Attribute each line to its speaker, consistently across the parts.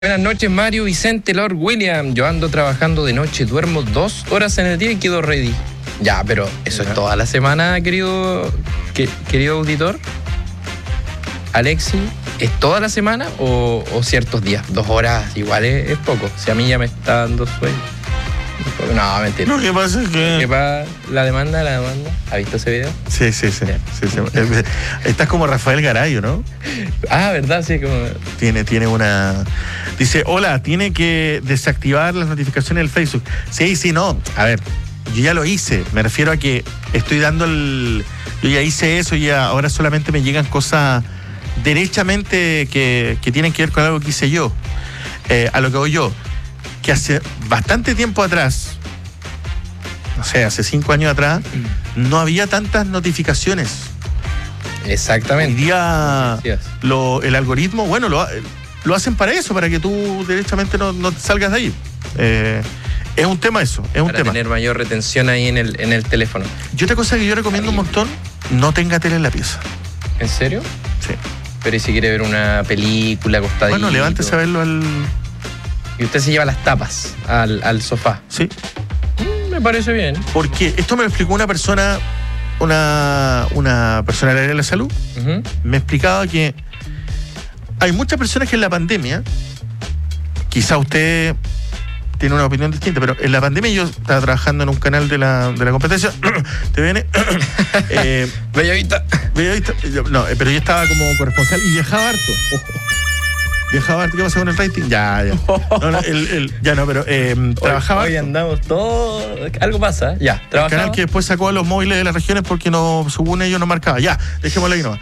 Speaker 1: Buenas noches, Mario, Vicente, Lord William. Yo ando trabajando de noche, duermo 2 horas en el día y quedo ready. Ya, pero eso es toda la semana, querido auditor. Alexi, ¿es toda la semana o ciertos días? 2 horas igual es poco. Si a mí ya me está dando sueño. No, mentira.
Speaker 2: Lo que pasa es que...
Speaker 1: La demanda. ¿Has visto ese video?
Speaker 2: Sí. Estás como Rafael Garay, ¿no?
Speaker 1: Ah, ¿verdad? Sí, como...
Speaker 2: Tiene una... Dice, hola, tiene que desactivar las notificaciones del Facebook. Sí, no. A ver, yo ya lo hice. Me refiero a que estoy dando el... Yo ya hice eso y ahora solamente me llegan cosas derechamente que tienen que ver con algo que hice yo. A lo que voy yo. Que hace bastante tiempo atrás, no sé, hace 5 años atrás, no había tantas notificaciones.
Speaker 1: Exactamente.
Speaker 2: Hoy día el algoritmo, bueno, lo hacen para eso, para que tú derechamente no te salgas de ahí. Es un tema eso, es un tema.
Speaker 1: Para tener mayor retención ahí en el teléfono.
Speaker 2: Y otra cosa que yo recomiendo un montón, no tenga tele en la pieza.
Speaker 1: ¿En serio?
Speaker 2: Sí.
Speaker 1: Pero ¿y si quiere ver una película acostadito?
Speaker 2: Bueno, levántese a verlo al...
Speaker 1: Y usted se lleva las tapas al sofá.
Speaker 2: Sí.
Speaker 1: Me parece bien.
Speaker 2: Porque esto me lo explicó una persona del área de la salud.
Speaker 1: Uh-huh.
Speaker 2: Me explicaba que hay muchas personas que en la pandemia, quizá usted tiene una opinión distinta, pero en la pandemia yo estaba trabajando en un canal de la competencia, TVN.
Speaker 1: Bellavista.
Speaker 2: No, pero yo estaba como corresponsal y viajaba harto. Viajaba harto, ¿qué pasa con el rating? Ya. Pero trabajaba.
Speaker 1: Hoy andamos todos. Algo pasa, ya.
Speaker 2: El canal que después sacó a los móviles de las regiones porque no, según ellos no marcaba. Ya, dejémoslo ahí nomás.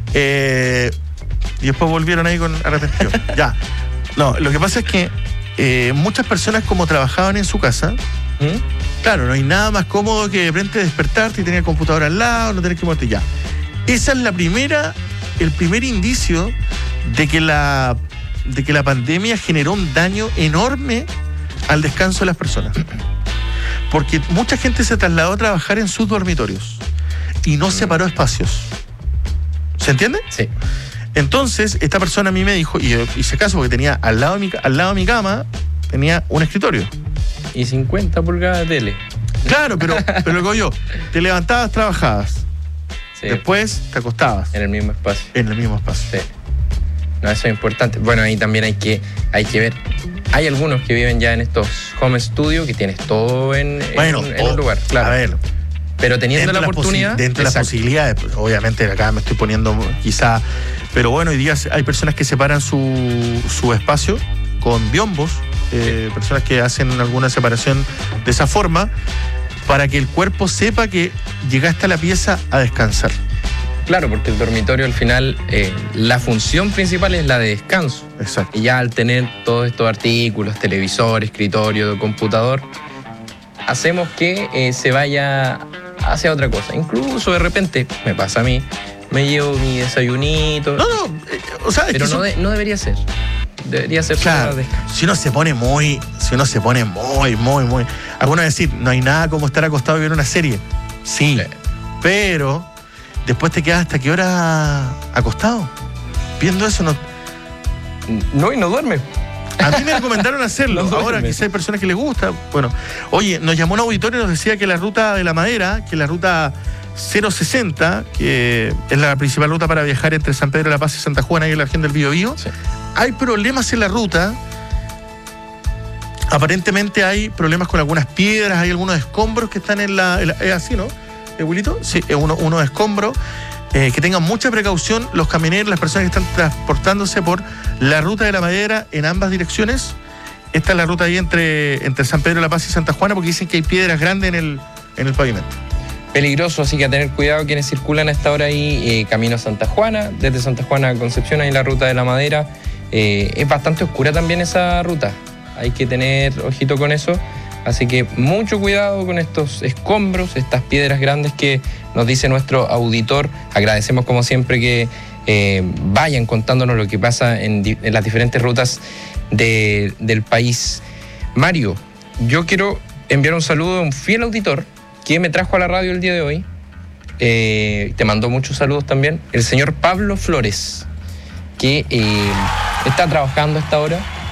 Speaker 2: Y después volvieron ahí con arrepentido. Ya. No, lo que pasa es que muchas personas, como trabajaban en su casa, claro, no hay nada más cómodo que de repente despertarte y tener el computador al lado, no tener que moverte. Ya. Esa es el primer indicio de que la pandemia generó un daño enorme al descanso de las personas. Porque mucha gente se trasladó a trabajar en sus dormitorios y no separó espacios. ¿Se entiende?
Speaker 1: Sí.
Speaker 2: Entonces, esta persona a mí me dijo, y yo hice caso porque tenía al lado de mi cama, tenía un escritorio.
Speaker 1: Y 50 pulgadas de tele.
Speaker 2: Claro, pero lo que yo, te levantabas, trabajabas.
Speaker 1: Sí.
Speaker 2: Después te acostabas.
Speaker 1: En el mismo espacio.
Speaker 2: Sí.
Speaker 1: No, eso es importante. Bueno, ahí también hay que ver. Hay algunos que viven ya en estos home studio que tienes todo en un lugar, claro.
Speaker 2: A ver,
Speaker 1: pero teniendo la oportunidad.
Speaker 2: Dentro de las posibilidades, pues, obviamente acá me estoy poniendo quizá. Pero bueno, hoy día hay personas que separan su espacio con biombos, personas que hacen alguna separación de esa forma, para que el cuerpo sepa que llegaste a la pieza a descansar.
Speaker 1: Claro, porque el dormitorio al final, la función principal es la de descanso.
Speaker 2: Exacto.
Speaker 1: Y ya al tener todos estos artículos, televisor, escritorio, computador, hacemos que se vaya hacia otra cosa. Incluso de repente, me pasa a mí, me llevo mi desayunito. Pero no debería ser. Debería ser
Speaker 2: claro,
Speaker 1: descanso.
Speaker 2: Si uno se pone muy. Algunos decir, no hay nada como estar acostado y ver una serie. Sí. Pero después te quedas hasta qué hora acostado. Viendo eso
Speaker 1: No, y no duerme.
Speaker 2: A mí me recomendaron hacerlo.
Speaker 1: No
Speaker 2: ahora quizá hay personas que les gusta. Bueno, oye, nos llamó un auditorio y nos decía que la ruta de la Madera, que la ruta 060, que es la principal ruta para viajar entre San Pedro de la Paz y Santa Juana y en la región del Biobío,
Speaker 1: sí.
Speaker 2: Hay problemas en la ruta. Aparentemente hay problemas con algunas piedras, hay algunos escombros que están es así, ¿no? ¿Wilito? Sí, es unos escombros. Que tengan mucha precaución los camioneros, las personas que están transportándose por la ruta de la Madera en ambas direcciones. Esta es la ruta ahí entre San Pedro de la Paz y Santa Juana, porque dicen que hay piedras grandes en el pavimento.
Speaker 1: Peligroso, así que a tener cuidado quienes circulan a esta hora ahí, camino a Santa Juana, desde Santa Juana a Concepción, ahí la ruta de la Madera. Es bastante oscura también esa ruta, hay que tener ojito con eso, así que mucho cuidado con estos escombros, estas piedras grandes que nos dice nuestro auditor. Agradecemos como siempre que vayan contándonos lo que pasa en las diferentes rutas del país. Mario, yo quiero enviar un saludo a un fiel auditor que me trajo a la radio el día de hoy. Te mandó muchos saludos también, el señor Pablo Flores, que está trabajando a esta hora